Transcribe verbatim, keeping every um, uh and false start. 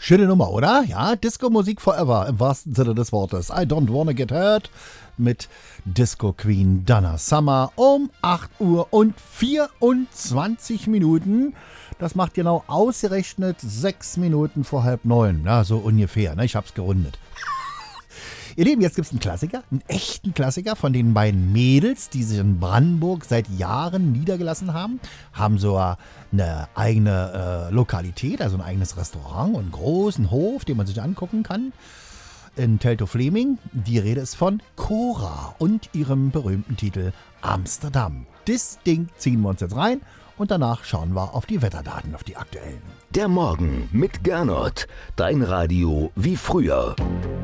Schöne Nummer, oder? Ja, Disco-Musik forever, im wahrsten Sinne des Wortes. I Don't Wanna Get Hurt mit Disco Queen Donna Summer um acht Uhr und vierundzwanzig Minuten. Das macht genau ausgerechnet sechs Minuten vor halb neun. Ja, so ungefähr, ne? Ich hab's gerundet. Ihr Lieben, jetzt gibt's einen Klassiker, einen echten Klassiker von den beiden Mädels, die sich in Brandenburg seit Jahren niedergelassen haben. Haben so eine eigene äh, Lokalität, also ein eigenes Restaurant und einen großen Hof, den man sich angucken kann. In Teltow-Fleming. Die Rede ist von Cora und ihrem berühmten Titel Amsterdam. Das Ding ziehen wir uns jetzt rein und danach schauen wir auf die Wetterdaten, auf die aktuellen. Der Morgen mit Gernot. Dein Radio wie früher.